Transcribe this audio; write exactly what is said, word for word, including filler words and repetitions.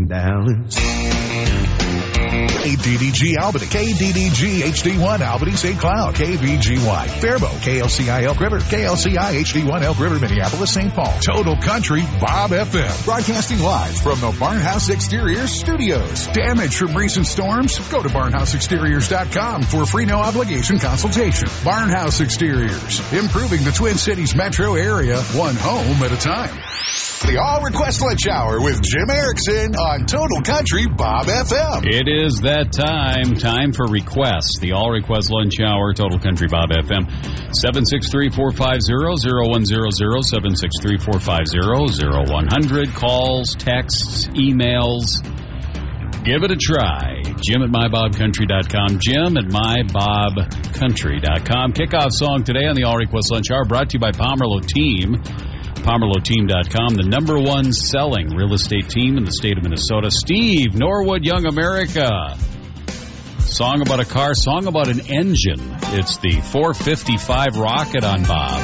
Dallas. K D D G Albany, K D D G H D one Albany Saint Cloud, K B G Y Faribault, K L C I Elk River, K L C I H D one Elk River, Minneapolis, Saint Paul. Total Country Bob F M, broadcasting live from the Barnhouse Exteriors studios. Damage from recent storms? Go to barnhouse exteriors dot com for a free no obligation consultation. Barnhouse Exteriors, improving the Twin Cities metro area one home at a time. The All Request Lunch Hour with Jim Erickson on Total Country Bob F M. It is that time. Time for requests. The All Request Lunch Hour, Total Country Bob F M. seven six three, four five zero, zero one zero zero, seven six three, four five zero, zero one zero zero. Calls, texts, emails. Give it a try. Jim at my bob country dot com. Jim at my bob country dot com. Kickoff song today on the All Request Lunch Hour brought to you by Pomerleau Team. Pomerleau Team dot com, the number one selling real estate team in the state of Minnesota. Steve, Norwood, Young America. Song about a car, song about an engine. It's the four fifty-five Rocket on Bob.